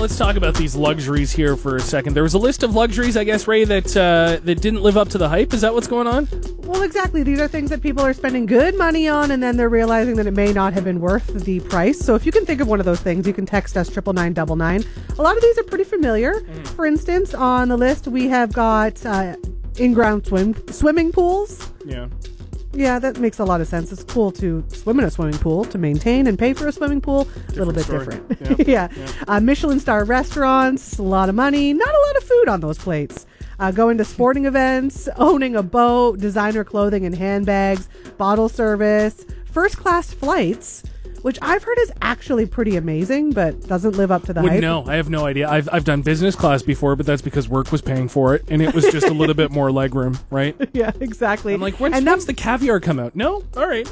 let's talk about these luxuries here for a second. There was a list of luxuries, I guess, Ray, that didn't live up to the hype. Is that what's going on? Well, exactly. These are things that people are spending good money on, and then they're realizing that it may not have been worth the price. So if you can think of one of those things, you can text us 99999. A lot of these are pretty familiar. For instance, on the list, we have got in-ground swimming pools. Yeah. Yeah, that makes a lot of sense. It's cool to swim in a swimming pool, to maintain and pay for a swimming pool. A little bit different. Yeah. Michelin star restaurants, a lot of money, not a lot of food on those plates. Going to sporting events, owning a boat, designer clothing and handbags, bottle service, first class flights, which I've heard is actually pretty amazing, but doesn't live up to the hype. No, I have no idea. I've done business class before, but that's because work was paying for it, and it was just a little bit more legroom, right? Yeah, exactly. I'm like, when's the caviar come out? No? All right.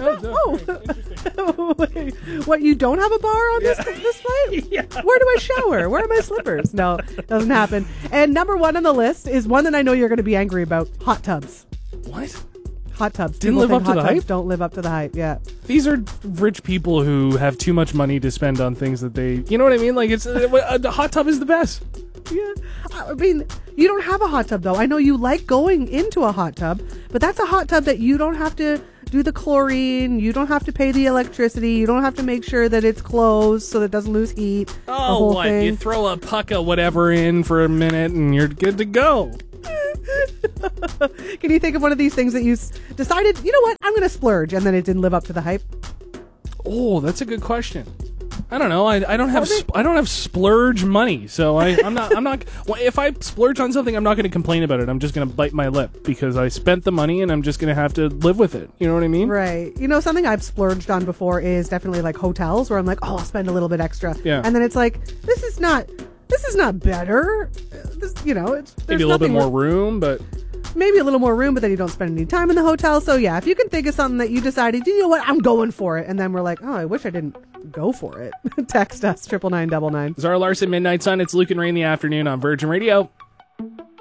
What, you don't have a bar on this flight? Yeah. Where do I shower? Where are my slippers? No, doesn't happen. And number one on the list is one that I know you're going to be angry about: hot tubs. What? Hot tubs. Didn't People live up think to the hot tubs hype? Don't live up to the hype. Yeah. These are rich people who have too much money to spend on things that they... You know what I mean? Like, it's a hot tub is the best. Yeah. I mean, you don't have a hot tub, though. I know you like going into a hot tub, but that's a hot tub that you don't have to do the chlorine, you don't have to pay the electricity, you don't have to make sure that it's closed so that it doesn't lose heat. Oh, what? Thing. You throw a puck of whatever in for a minute and you're good to go. Can you think of one of these things that you decided, you know what, I'm going to splurge, and then it didn't live up to the hype? Oh, that's a good question. I don't know. I don't have splurge money, so I'm not. Well, if I splurge on something, I'm not going to complain about it. I'm just going to bite my lip because I spent the money and I'm just going to have to live with it. You know what I mean? Right. You know, something I've splurged on before is definitely like hotels, where I'm like, oh, I'll spend a little bit extra. Yeah. And then it's like, this is not better. Maybe a little bit more room, but maybe a little more room, but then you don't spend any time in the hotel. So yeah, if you can think of something that you decided, you know what, I'm going for it, and then we're like, oh, I wish I didn't go for it. Text us 99999. Zara Larson, Midnight Sun. It's Luke and Ray in the afternoon on Virgin Radio.